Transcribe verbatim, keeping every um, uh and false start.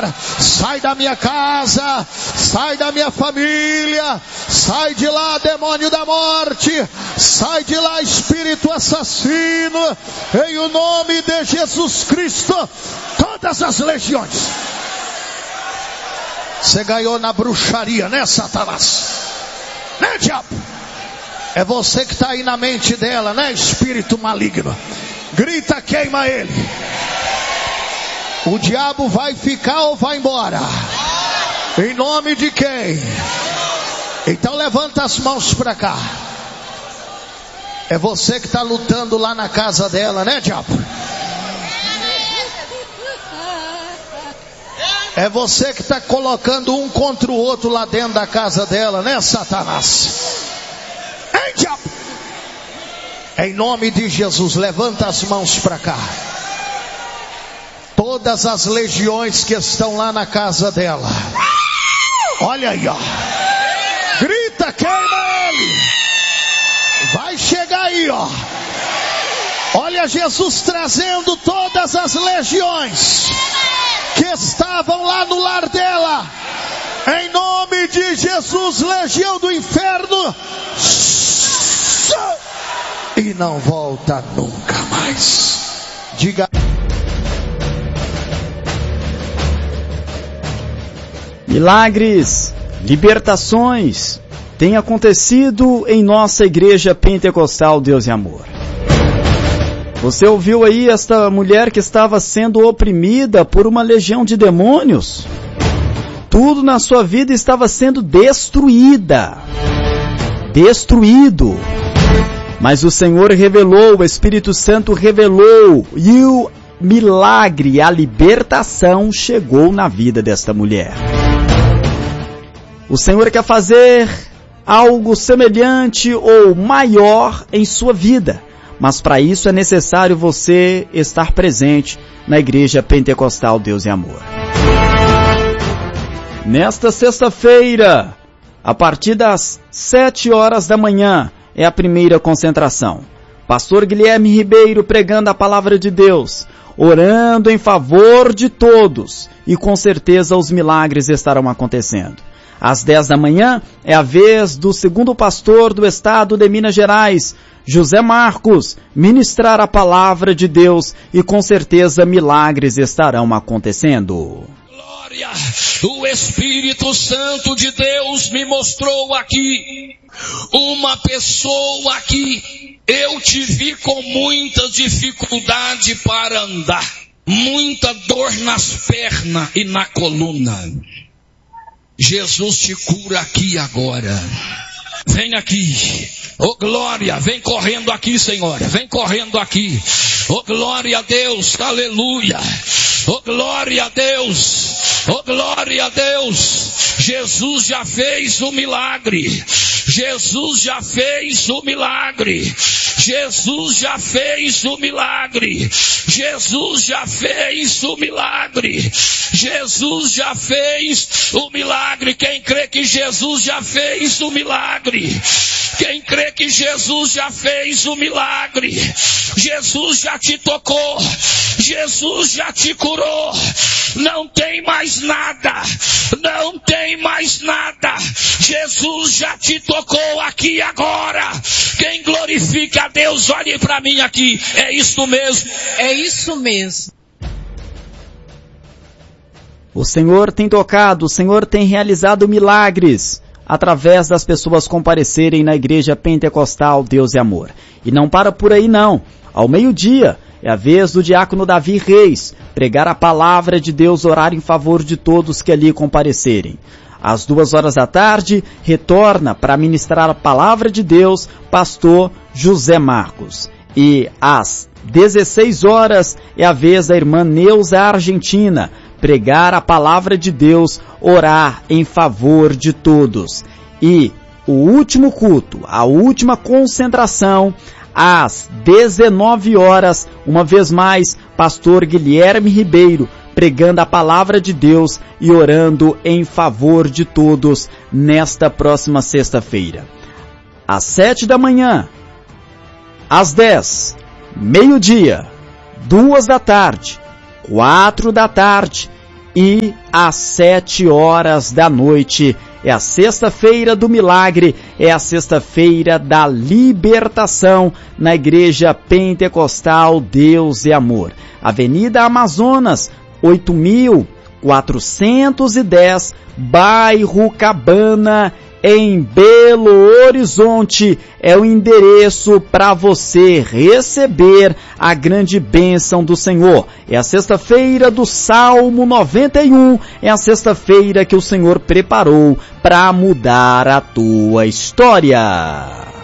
agora. Sai da minha casa, sai da minha família, sai de lá, demônio da morte, sai de lá, espírito assassino, em o nome de Jesus Cristo. Todas as legiões. Você ganhou na bruxaria, né, Satanás? Né, diabo? É você que está aí na mente dela, né, espírito maligno? Grita, queima ele. O diabo vai ficar ou vai embora? Em nome de quem? Então levanta as mãos para cá. É você que está lutando lá na casa dela, né, diabo? É você que está colocando um contra o outro lá dentro da casa dela, né, Satanás? Hein, diabo? Em nome de Jesus, levanta as mãos para cá. Todas as legiões que estão lá na casa dela. Olha aí, ó. Grita, queima ele. Vai chegar aí, ó. Olha Jesus trazendo todas as legiões que estavam lá no lar dela. Em nome de Jesus, legião do inferno. E não volta nunca mais. Diga. Milagres, libertações têm acontecido em nossa igreja pentecostal Deus e Amor. Você ouviu aí esta mulher que estava sendo oprimida por uma legião de demônios? Tudo na sua vida estava sendo destruída. Destruído. Mas o Senhor revelou, o Espírito Santo revelou, e o milagre, a libertação chegou na vida desta mulher. O Senhor quer fazer algo semelhante ou maior em sua vida. Mas para isso é necessário você estar presente na Igreja Pentecostal Deus e Amor. Nesta sexta-feira, a partir das sete horas da manhã, é a primeira concentração. Pastor Guilherme Ribeiro pregando a palavra de Deus, orando em favor de todos, e com certeza os milagres estarão acontecendo. Às dez da manhã é a vez do segundo pastor do estado de Minas Gerais, José Marcos, ministrar a palavra de Deus, e com certeza milagres estarão acontecendo. Glória! O Espírito Santo de Deus me mostrou aqui uma pessoa que eu te vi com muita dificuldade para andar, muita dor nas pernas e na coluna. Jesus te cura aqui agora. Vem aqui. Oh glória, vem correndo aqui, Senhora. Vem correndo aqui. Oh glória a Deus, aleluia. Oh glória a Deus. Oh glória a Deus. Jesus já fez o milagre. Jesus já fez o milagre. Jesus já fez o milagre. Jesus já fez o milagre. Jesus já fez o milagre. Quem crê que Jesus já fez o milagre? Quem crê que Jesus já fez o milagre? Jesus já te tocou. Jesus já te curou. Não tem mais nada. Não tem mais nada. Jesus já te tocou aqui agora. Quem glorifica a Deus, olhe para mim aqui. É isso mesmo. É isso mesmo. O Senhor tem tocado, o Senhor tem realizado milagres através das pessoas comparecerem na Igreja Pentecostal Deus e Amor. E não para por aí não. Ao meio-dia é a vez do diácono Davi Reis pregar a palavra de Deus, orar em favor de todos que ali comparecerem. Às duas horas da tarde, retorna para ministrar a palavra de Deus, pastor José Marcos. E às dezesseis horas é a vez da irmã Neuza Argentina pregar a palavra de Deus, orar em favor de todos. E o último culto, a última concentração, às dezenove horas, uma vez mais, pastor Guilherme Ribeiro pregando a palavra de Deus e orando em favor de todos nesta próxima sexta-feira. Às sete da manhã, às dez, meio-dia, duas da tarde, quatro da tarde e às sete horas da noite. É a sexta-feira do milagre, é a sexta-feira da libertação na Igreja Pentecostal Deus e Amor. Avenida Amazonas, oito mil quatrocentos e dez, bairro Cabana, em Belo Horizonte, é o endereço para você receber a grande bênção do Senhor. É a sexta-feira do Salmo noventa e um, é a sexta-feira que o Senhor preparou para mudar a tua história.